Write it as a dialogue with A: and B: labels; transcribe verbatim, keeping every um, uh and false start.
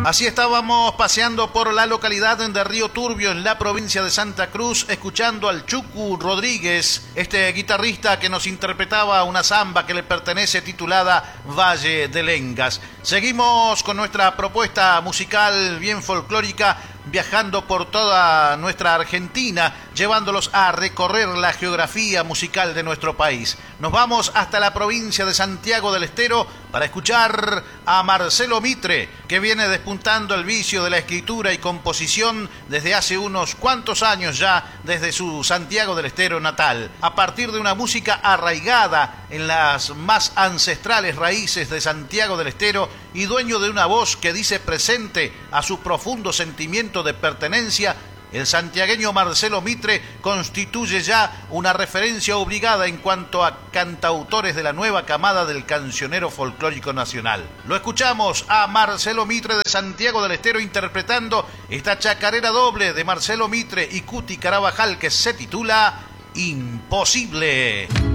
A: Así estábamos paseando por la localidad de Río Turbio, en la provincia de Santa Cruz, escuchando al Chucu Rodríguez, este guitarrista que nos interpretaba una samba que le pertenece titulada Valle de Lengas. Seguimos con nuestra propuesta musical bien folclórica, viajando por toda nuestra Argentina, llevándolos a recorrer la geografía musical de nuestro país. Nos vamos hasta la provincia de Santiago del Estero para escuchar a Marcelo Mitre, que viene despuntando el vicio de la escritura y composición desde hace unos cuantos años ya, desde su Santiago del Estero natal, a partir de una música arraigada en las más ancestrales raíces de Santiago del Estero y dueño de una voz que dice presente a su profundo sentimiento de pertenencia. El santiagueño Marcelo Mitre constituye ya una referencia obligada en cuanto a cantautores de la nueva camada del cancionero folclórico nacional. Lo escuchamos a Marcelo Mitre de Santiago del Estero interpretando esta chacarera doble de Marcelo Mitre y Cuti Carabajal que se titula Imposible.